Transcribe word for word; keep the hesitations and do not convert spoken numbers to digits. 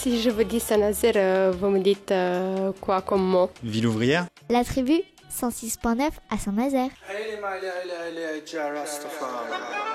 Si je vous dis Saint-Nazaire, euh, vous me dites euh, quoi comme mot? Ville ouvrière. La tribu, cent six point neuf à Saint-Nazaire.